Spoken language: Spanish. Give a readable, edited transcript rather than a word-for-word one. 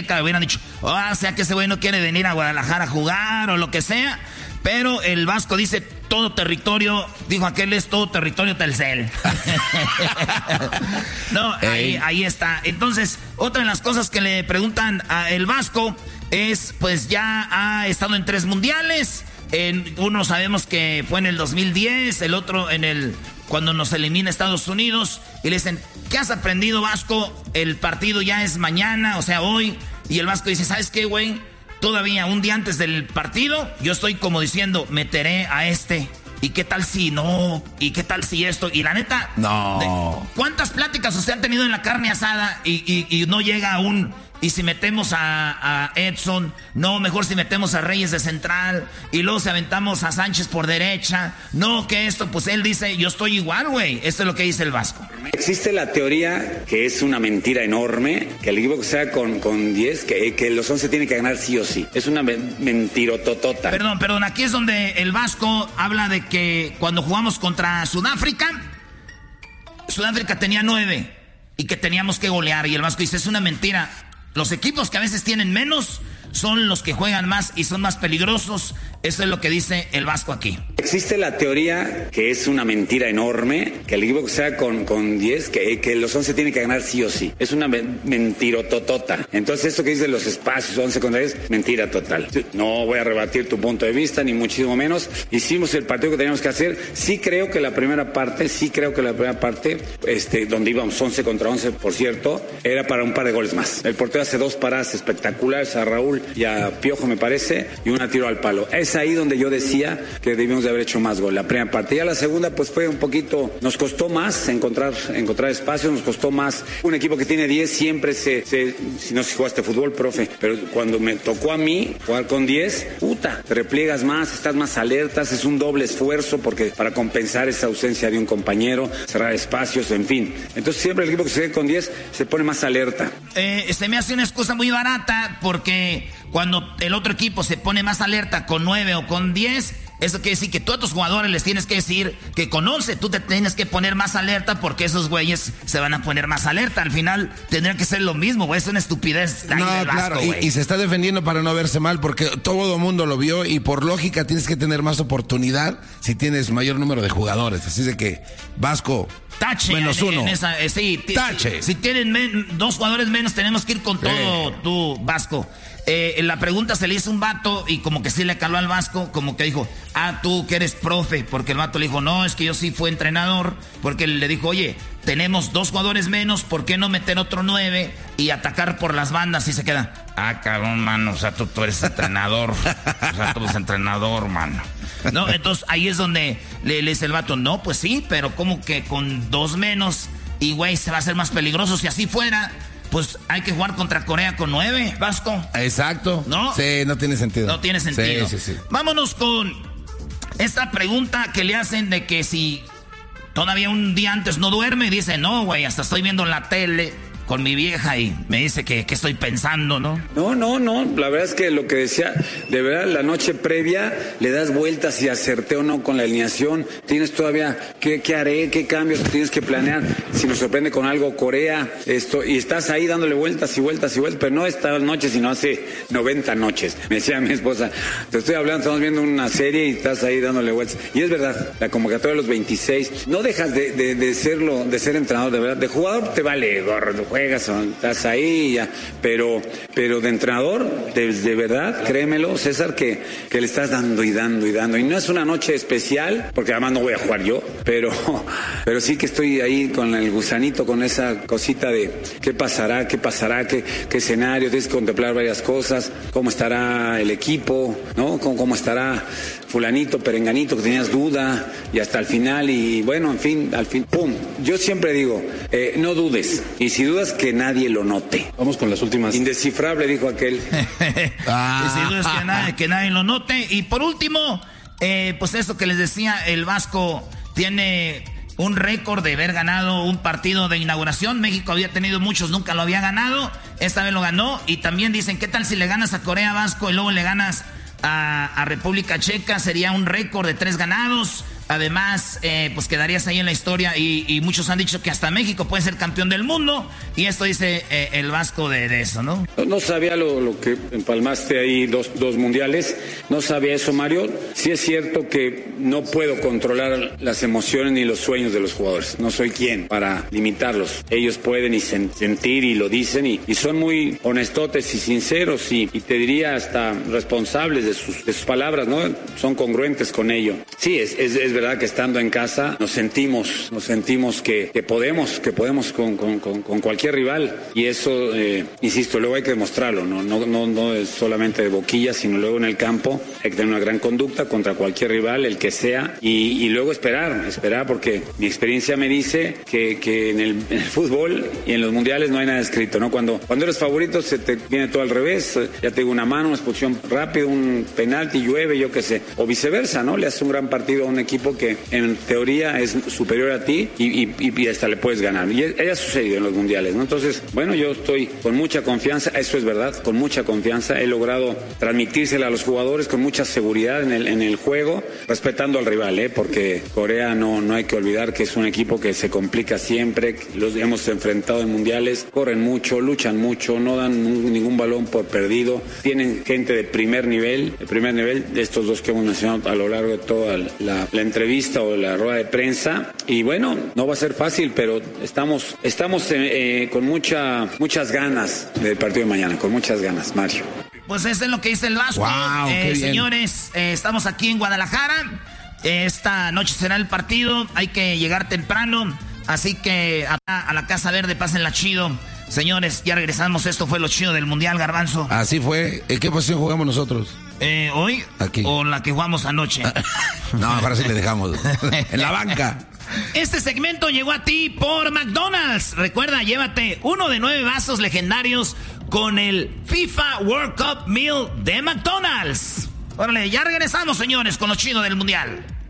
Azteca, hubieran dicho, o sea que ese güey no quiere venir a Guadalajara a jugar o lo que sea. Pero el Vasco dice, todo territorio, dijo aquel, es todo territorio Telcel. No, ahí está. Entonces, otra de las cosas que le preguntan a el Vasco es, pues ya ha estado en 3 mundiales. Uno sabemos que fue en el 2010, el otro cuando nos elimina Estados Unidos. Y le dicen, ¿qué has aprendido, Vasco? El partido ya es mañana, o sea, hoy. Y el Vasco dice, ¿sabes qué, güey? Todavía un día antes del partido, yo estoy como diciendo, meteré a este. ¿Y qué tal si no? ¿Y qué tal si esto? Y la neta, no. ¿Cuántas pláticas usted han tenido en la carne asada y no llega a un... Y si metemos a Edson, no, mejor si metemos a Reyes de central, y luego si aventamos a Sánchez por derecha, no, que esto, pues él dice, yo estoy igual, güey. Esto es lo que dice el Vasco. Existe la teoría, que es una mentira enorme, que el equipo que sea con 10, que los 11 tienen que ganar sí o sí. Es una mentirototota. Perdón, aquí es donde el Vasco habla de que cuando jugamos contra Sudáfrica tenía 9, y que teníamos que golear, y el Vasco dice, es una mentira. Los equipos que a veces tienen menos son los que juegan más y son más peligrosos. Eso es lo que dice el Vasco aquí. Existe la teoría, que es una mentira enorme, que el equipo que sea con 10, que los 11 tienen que ganar sí o sí. Es una mentirototota. Entonces esto que dice los espacios 11 contra 10, mentira total. No voy a rebatir tu punto de vista, ni muchísimo menos. Hicimos el partido que teníamos que hacer. Sí creo que la primera parte, donde íbamos 11 contra 11, por cierto, era para un par de goles más. El portero hace 2 paradas espectaculares a Raúl y a Piojo, me parece, y una tiro al palo. Es ahí donde yo decía que debíamos de haber hecho más gol, la primera parte. Ya la segunda, pues fue un poquito, nos costó más encontrar espacios, nos costó más. Un equipo que tiene 10 siempre si no si jugaste fútbol, profe, pero cuando me tocó a mí jugar con 10, te repliegas más, estás más alertas, es un doble esfuerzo porque para compensar esa ausencia de un compañero, cerrar espacios, en fin. Entonces siempre el equipo que se quede con 10 se pone más alerta. Se me hace una excusa muy barata porque cuando el otro equipo se pone más alerta con 9 o con 10, eso quiere decir que tú a tus jugadores les tienes que decir que con 11 tú te tienes que poner más alerta porque esos güeyes se van a poner más alerta. Al final tendría que ser lo mismo, güey. Es una estupidez. No, claro, y se está defendiendo para no verse mal porque todo el mundo lo vio y por lógica tienes que tener más oportunidad si tienes mayor número de jugadores. Así de que, Vasco, tache. -1. Tache. Si tienen 2 jugadores menos, tenemos que ir con todo, tú, Vasco. En la pregunta se le hizo un vato y como que sí le caló al Vasco, como que dijo, tú que eres profe, porque el vato le dijo, no, es que yo sí fui entrenador, porque le dijo, oye, tenemos 2 jugadores menos, ¿por qué no meter otro 9 y atacar por las bandas? Y se queda, cabrón, mano, o sea, tú eres entrenador, mano. No, entonces ahí es donde le dice el vato, no, pues sí, pero como que con 2 menos, y güey, se va a hacer más peligroso. Si así fuera, pues hay que jugar contra Corea con 9, Vasco. Exacto. ¿No? Sí, no tiene sentido. No tiene sentido. Sí. Vámonos con esta pregunta que le hacen de que si todavía un día antes no duerme, y dice, no, güey, hasta estoy viendo la tele con mi vieja y me dice que estoy pensando, ¿no? No, la verdad es que lo que decía, de verdad, la noche previa le das vueltas si acerté o no con la alineación, tienes todavía, ¿qué haré? ¿Qué cambios tienes que planear? Si nos sorprende con algo Corea, y estás ahí dándole vueltas y vueltas, pero no esta noche, sino hace 90 noches. Me decía mi esposa, te estoy hablando, estamos viendo una serie y estás ahí dándole vueltas. Y es verdad, la convocatoria de los 26, no dejas de ser entrenador, de verdad, de jugador te vale gorro, juegas, estás ahí ya, pero de entrenador, de verdad, créemelo, César, que le estás dando y no es una noche especial, porque además no voy a jugar yo, pero sí que estoy ahí con el gusanito, con esa cosita de qué pasará, qué escenario, tienes que contemplar varias cosas, cómo estará el equipo, ¿no? Cómo estará fulanito, perenganito, que tenías duda, y hasta el final, y bueno, al fin, ¡pum! Yo siempre digo, no dudes, y si dudas, que nadie lo note. Vamos con las últimas. Indescifrable, dijo aquel. Y si dudas, que nadie lo note. Y por último, pues eso que les decía, el Vasco tiene un récord de haber ganado un partido de inauguración. México había tenido muchos, nunca lo había ganado. Esta vez lo ganó. Y también dicen, ¿qué tal si le ganas a Corea, Vasco, y luego le ganas a República Checa? Sería un récord de 3 ganados. Además, pues quedarías ahí en la historia y muchos han dicho que hasta México puede ser campeón del mundo. Y esto dice el Vasco de eso, ¿no? No sabía lo que empalmaste ahí dos mundiales. No sabía eso, Mario. Sí es cierto que no puedo controlar las emociones ni los sueños de los jugadores. No soy quien para limitarlos. Ellos pueden y sentir y lo dicen y son muy honestotes y sinceros y te diría hasta responsables de sus palabras, ¿no? Son congruentes con ello. Sí, es verdad que estando en casa nos sentimos que podemos con cualquier rival y eso, insisto, luego hay que demostrarlo, no es solamente de boquilla, sino luego en el campo hay que tener una gran conducta contra cualquier rival, el que sea, y luego esperar porque mi experiencia me dice que en el fútbol y en los mundiales no hay nada escrito, ¿no? Cuando eres favorito se te viene todo al revés, ya te digo, una mano, una expulsión rápida, un penalti, llueve, yo qué sé, o viceversa, ¿no? Le haces un gran partido a un equipo que en teoría es superior a ti y hasta le puedes ganar. Y ha sucedido en los mundiales, ¿no? Entonces, bueno, yo estoy con mucha confianza, eso es verdad, con mucha confianza. He logrado transmitírsela a los jugadores con mucha seguridad en el juego, respetando al rival, porque Corea no hay que olvidar que es un equipo que se complica siempre, los hemos enfrentado en mundiales, corren mucho, luchan mucho, no dan ningún balón por perdido, tienen gente de primer nivel, de estos dos que hemos mencionado a lo largo de toda la entrevista o la rueda de prensa, y bueno, no va a ser fácil, pero estamos con muchas ganas del partido de mañana, con muchas ganas, Mario. Pues eso es lo que dice el Vasco. Wow, señores, estamos aquí en Guadalajara. Esta noche será el partido. Hay que llegar temprano. Así que a la Casa Verde, pásenla chido. Señores, ya regresamos. Esto fue lo chido del Mundial, Garbanzo. Así fue. ¿En qué posición jugamos nosotros? ¿Hoy? Aquí. ¿O la que jugamos anoche? No, ahora sí le dejamos. En la banca. Este segmento llegó a ti por McDonald's. Recuerda, llévate uno de 9 vasos legendarios con el FIFA World Cup Meal de McDonald's. Órale, ya regresamos, señores, con lo chido del Mundial.